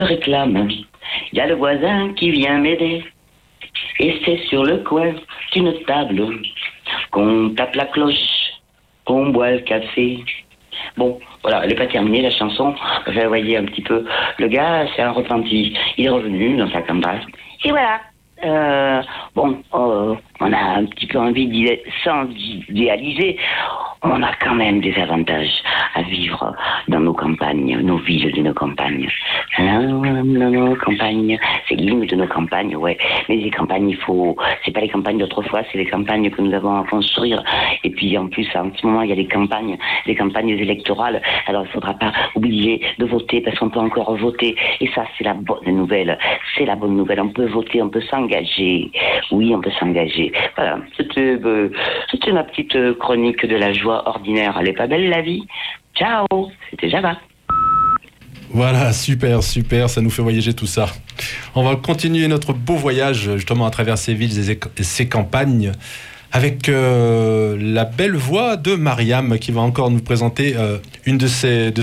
réclame. Il y a le voisin qui vient m'aider. Et c'est sur le coin d'une table qu'on tape la cloche, qu'on boit le café. Bon, voilà, elle n'est pas terminée la chanson. Vous voyez un petit peu, le gars, c'est un repenti. Il est revenu dans sa campagne. Et voilà. On a un petit peu envie sans idéaliser. On a quand même des avantages à vivre dans nos campagnes, nos villes de nos campagnes. Nos campagnes, c'est l'hymne de nos campagnes, ouais. Mais les campagnes, c'est pas les campagnes d'autrefois, c'est les campagnes que nous avons à construire. Et puis en plus, en ce moment, il y a les campagnes électorales. Alors il faudra pas oublier de voter parce qu'on peut encore voter. Et ça, c'est la bonne nouvelle. C'est la bonne nouvelle. On peut voter, on peut s'engager. Oui, on peut s'engager. Voilà. C'était ma petite chronique de la joie ordinaire. Elle est pas belle la vie. Ciao, c'était Java. Voilà, super, ça nous fait voyager tout ça. On va continuer notre beau voyage justement à travers ces villes et ces campagnes avec la belle voix de Mariam qui va encore nous présenter une de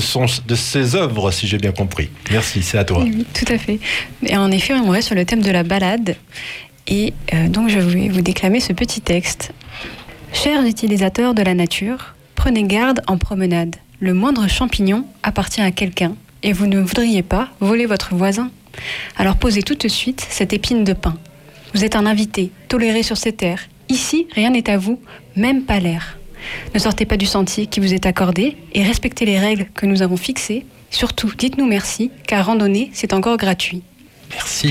ses œuvres, si j'ai bien compris. Merci, c'est à toi. Oui, tout à fait. Et en effet, on reste sur le thème de la balade. Et donc, je vais vous déclamer ce petit texte. Chers utilisateurs de la nature, prenez garde en promenade. Le moindre champignon appartient à quelqu'un et vous ne voudriez pas voler votre voisin. Alors posez tout de suite cette épine de pin. Vous êtes un invité, toléré sur ces terres. Ici, rien n'est à vous, même pas l'air. Ne sortez pas du sentier qui vous est accordé et respectez les règles que nous avons fixées. Surtout, dites-nous merci, car randonner, c'est encore gratuit. Merci.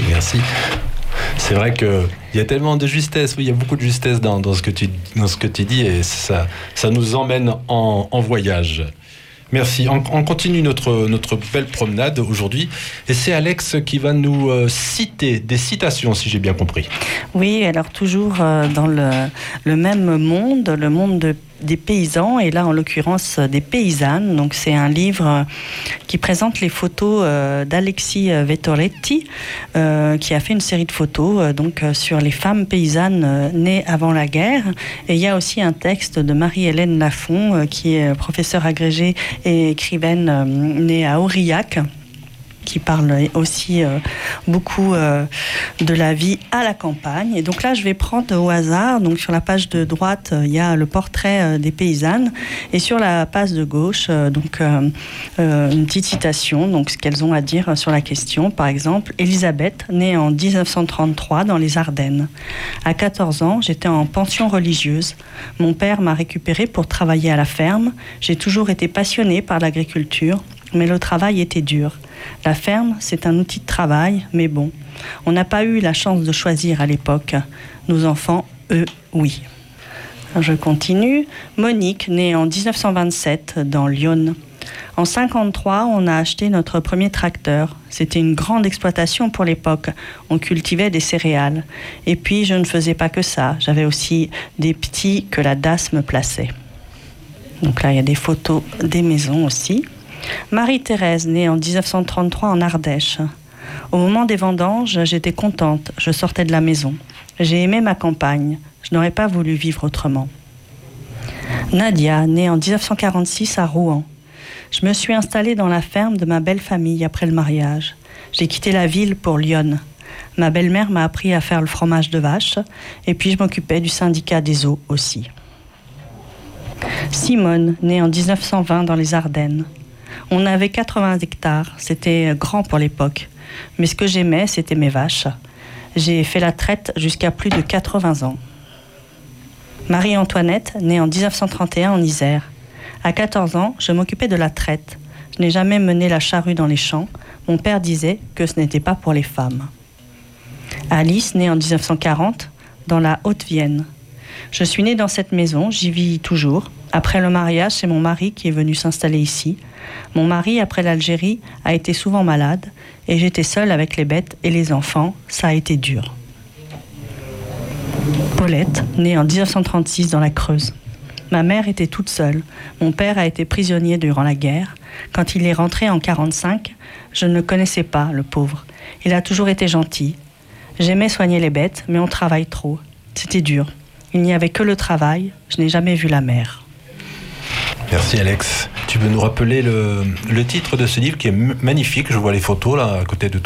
C'est vrai qu'il y a tellement de justesse, oui, il y a beaucoup de justesse dans ce que tu dis et ça nous emmène en voyage. Merci. On continue notre belle promenade aujourd'hui et c'est Alex qui va nous citer des citations, si j'ai bien compris. Oui, alors toujours dans le même monde, le monde des paysans et là en l'occurrence des paysannes. Donc c'est un livre qui présente les photos d'Alexis Vettoretti qui a fait une série de photos sur les femmes paysannes nées avant la guerre. Et il y a aussi un texte de Marie-Hélène Lafont qui est professeure agrégée et écrivaine née à Aurillac, qui parle aussi beaucoup de la vie à la campagne. Et donc là, je vais prendre au hasard. Donc sur la page de droite, il y a le portrait des paysannes. Et sur la page de gauche, une petite citation, donc ce qu'elles ont à dire sur la question. Par exemple, Elisabeth, née en 1933 dans les Ardennes. À 14 ans, j'étais en pension religieuse. Mon père m'a récupérée pour travailler à la ferme. J'ai toujours été passionnée par l'agriculture, mais le travail était dur. La ferme, c'est un outil de travail, mais bon, on n'a pas eu la chance de choisir à l'époque. Nos enfants, eux, oui. Alors je continue. Monique, née en 1927 dans l'Yonne. En 1953, on a acheté notre premier tracteur. C'était une grande exploitation pour l'époque. On cultivait des céréales. Et puis, je ne faisais pas que ça. J'avais aussi des petits que la DAS me plaçait. Donc là, il y a des photos des maisons aussi. Marie-Thérèse, née en 1933 en Ardèche. Au moment des vendanges, j'étais contente, je sortais de la maison. J'ai aimé ma campagne, je n'aurais pas voulu vivre autrement. Nadia, née en 1946 à Rouen. Je me suis installée dans la ferme de ma belle famille après le mariage. J'ai quitté la ville pour Lyon. Ma belle-mère m'a appris à faire le fromage de vache et puis je m'occupais du syndicat des eaux aussi. Simone, née en 1920 dans les Ardennes. On avait 80 hectares, c'était grand pour l'époque. Mais ce que j'aimais, c'était mes vaches. J'ai fait la traite jusqu'à plus de 80 ans. Marie-Antoinette, née en 1931 en Isère. À 14 ans, je m'occupais de la traite. Je n'ai jamais mené la charrue dans les champs. Mon père disait que ce n'était pas pour les femmes. Alice, née en 1940, dans la Haute-Vienne. Je suis née dans cette maison, j'y vis toujours. Après le mariage, c'est mon mari qui est venu s'installer ici. Mon mari, après l'Algérie, a été souvent malade et j'étais seule avec les bêtes et les enfants. Ça a été dur. Paulette, née en 1936 dans la Creuse. Ma mère était toute seule. Mon père a été prisonnier durant la guerre. Quand il est rentré en 1945, je ne le connaissais pas, le pauvre. Il a toujours été gentil. J'aimais soigner les bêtes, mais on travaille trop. C'était dur. Il n'y avait que le travail. Je n'ai jamais vu la mer. Merci Alex. Tu peux nous rappeler le titre de ce livre qui est magnifique, je vois les photos là à côté de